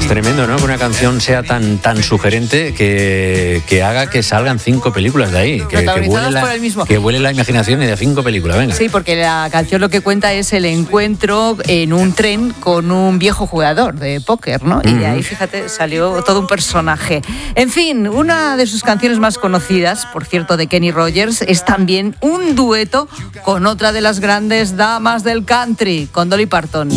Tremendo, ¿no? Que una canción sea tan sugerente que haga que salgan 5 películas de ahí. Que vuele la imaginación y de 5 películas, venga. Sí, porque la canción lo que cuenta es el encuentro en un tren con un viejo jugador de póker, ¿no? Y de ahí, fíjate, salió todo un personaje. En fin, una de sus canciones más conocidas, por cierto, de Kenny Rogers, es también un dueto con otra de las grandes damas del country, con Dolly Parton.